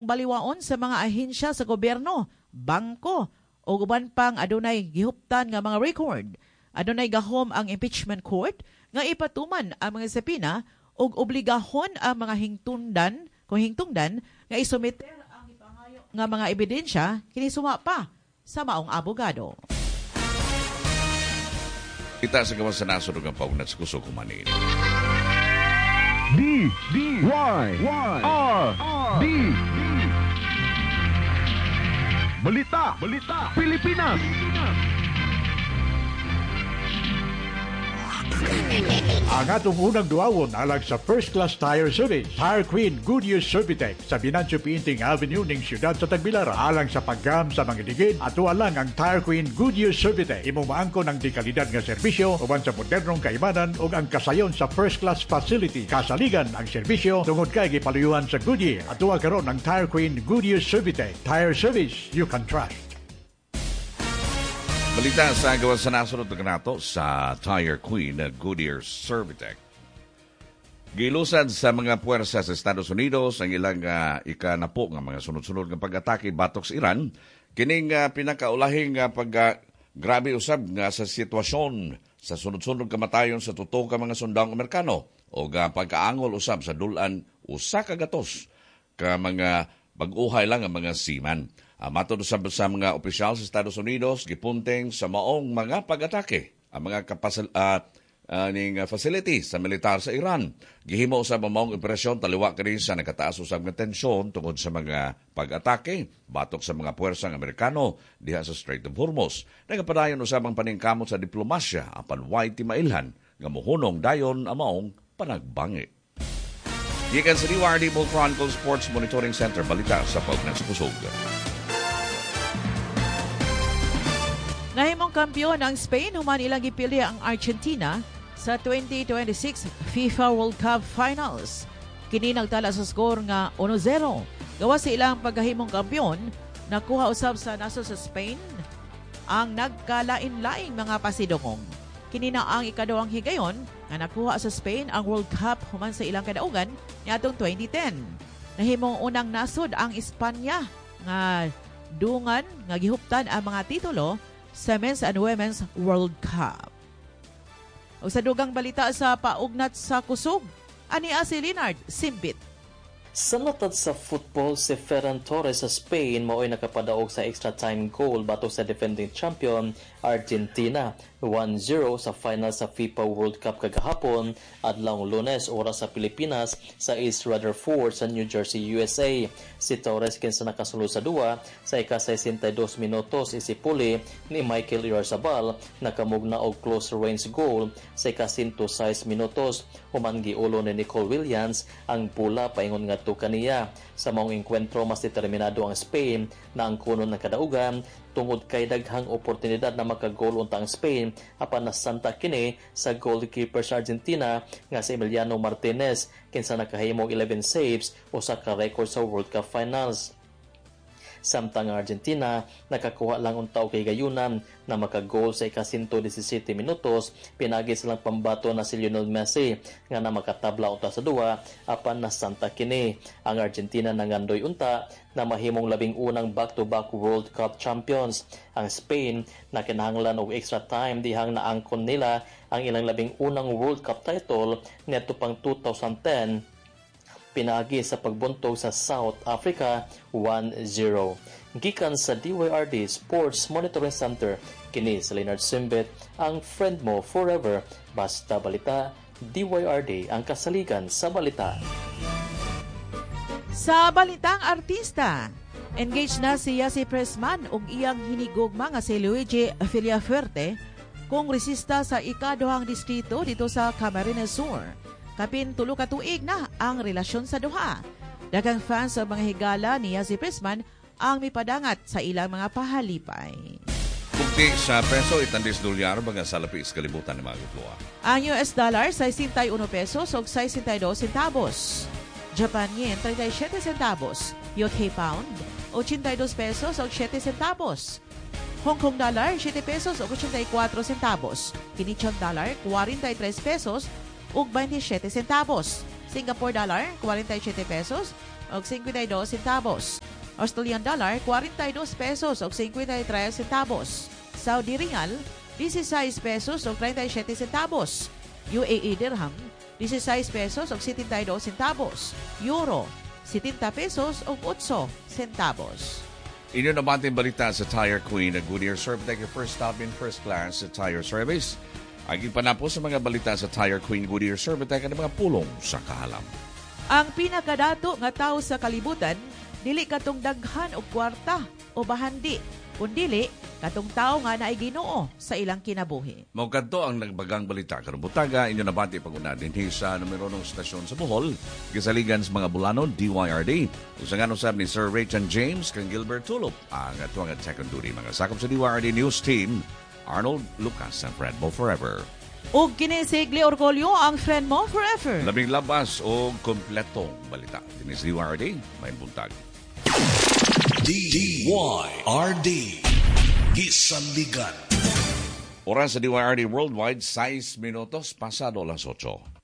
baliwaon sa mga ahensya sa gobyerno, bangko, o uban pang adunay gihuptan nga mga record. Adunay gahom ang impeachment court nga ipatuman ang mga sapina ug obligahon ang mga hingtungdan nga isumiter ang ipangayo nga mga ebidensya kini suma pa sa maong abogado. Kita sa gawas sa nasunod ang paugnat sa kusog kumanin. D-Y-R-D Balita Pilipinas. Ang atong unang duawon alang sa First Class Tire Service, Tire Queen Goodyear Servitec sa Binancio Piinting Avenue ning siyudad sa Tagbilara. Alang sa paggam sa mga digid, ato alang ang Tire Queen Goodyear Servitec. Imo maangko ng dekalidad nga serbisyo uban sa modernong kaibanan ug ang kasayon sa First Class Facility. Kasaligan ang serbisyo tungod kay gipaluyuhan sa Goodyear. Ato karon ang Tire Queen Goodyear Servitec. Tire service you can trust. Balita sa gawas sa nasunod na nato sa Tire Queen na Goodyear Servitec. Gilusad sa mga puwersa sa Estados Unidos ang ilang ikanapo nga mga sunod-sunod nga pag-atake batok sa Iran. Kining pinakaulahing grabe usab nga sa sitwasyon sa sunod-sunod kamatayon sa tuto ka mga sundang Amerikano o pagkaangol usab sa dulan usa ka gatos ka mga bag-uhay lang ang mga seaman. Matod sa mga opisyal sa Estados Unidos, gipunting sa maong mga pag-atake ang mga facility sa militar sa Iran. Gihimo sa maong impresyon taliwa kini sa nakataas usab nga tensyon tungod sa mga pag-atake batok sa mga puwersang Amerikano diha sa Strait of Hormuz. Nagapadayon usab ang paningkamot sa diplomasya apan way timailhan nga mohunong dayon ang maong panagbangi. Gikan sa DWRD Bull Chronicles Sports Monitoring Center, balita sa paugnat sa kusog. Nahimong kampiyon ang Spain human ilang gipili ang Argentina sa 2026 FIFA World Cup Finals. Kini nagtala sa score nga 1-0. Gawa sa ilang paghahimong kampiyon, nakuha usab sa nasod sa Spain ang nagkalain-laing mga pasidungong. Kini na ang ikaduhang higayon nga nakuha sa Spain ang World Cup human sa ilang kadaugan niadtong 2010. Nahimong unang nasod ang Espanya nga dungan nga gihuptan ang mga titulo sa Men's and Women's World Cup. O sa dugang balita sa paugnat sa kusog, ania si Leonard Simbit. Sa natad sa football, si Ferran Torres sa Spain mao'y nakapadaog sa extra time goal batok sa defending champion Argentina 1-0 sa final sa FIFA World Cup kagahapon adlawng Lunes oras sa Pilipinas sa East Rutherford sa New Jersey, USA. Si Torres kinsa nakasulod sa duwa sa ika-62 minutos isipuli ni Michael Oyarzabal nakamugna og close range goal sa ika-106 minutos. Human giulo ni Nicole Williams ang pula paingon ngadto kaniya. Sa maong engkwentro mas determinado ang Spain na ang kunon ng kadaugan tungod kay daghang oportunidad na makagol unta ang Spain apan nasanta kini sa goalkeeper sa Argentina nga si Emiliano Martinez kinsa nakahimong 11 saves usa ka record sa World Cup Finals. Samtang ang Argentina nakakuha lang unta og kay-gayunan na makagol sa ika-117 minutos. Pinagi silang pambato na si Lionel Messi nga na makatabla unta sa duwa apan nasanta kini. Ang Argentina nangandoy unta na mahimong labing unang back-to-back World Cup champions. Ang Spain na kinahanglan og extra time dihang naangkon nila ang ilang labing unang World Cup title ngadto pang 2010 pinagi sa pagbuntog sa South Africa 1-0. Gikan sa DYRD Sports Monitoring Center, kini sa Leonard Simbit, ang friend mo forever. Basta balita, DYRD ang kasaligan sa balita. Sa balitang artista, engaged na si Yasi Pressman ug iyang hinigugma nga si Luigi Villafuerte, kongresista sa ikaduhang distrito dito sa Camarines Sur. Kapin tulo ka tuig na ang relasyon sa duha. Daghang fans sa mga higala ni Yasi Pressman ang mipadangat sa ilang mga pahalipay. Bukti sa peso, itandis dolyar baga sa lapis kalibutan ng mga gutloa. Ang US dollar, 61 pesos o 62 centavos. Japan yen, 37 centavos. UK pound, 82 pesos o 7 centavos. Hong Kong dollar, 7 pesos o 84 centavos. Canadian dollar, 43 pesos ug 27 centavos. Singapore dollar, 47 pesos og 52 centavos. Australian dollar 42 pesos og 53 centavos. Saudi Riyal 16 pesos og 37 centavos. UAE dirham 16 pesos og 72 centavos. Euro 70 pesos og 8 centavos. Inyo naman ang balita sa Tire Queen at Goodyear Survitec, your first stop in first class sa tire service. Aging pa na po sa mga balita sa Tire Queen, Goodyear Survitec at mga pulong sa kahalam. Ang pinakadato nga tao sa kalibutan, dili katong daghan og kwarta o bahandi, kundili katong tao nga naay Ginoo sa ilang kinabuhi. Mao kadto ang nagbagang balita karon butaga. Inyo nabati pag-una dinhi sa numero ng stasyon sa Bohol, gisaligan sa mga Bulanon DYRD. Usangan usab ni Sir Raychan James kang Gilbert Tulop ang atuang at second duty mga sakop sa DYRD News Team. Arnold Lucas and Friend Mo Forever. Ug kini si Gli Orgolio ang Friend Mo Forever. Labing labas o kompletong balita. Dinhi sa DYRD, may buntag. DYRD Gisanligan. Oras sa DYRD Worldwide, 6 minutos pasado las 8.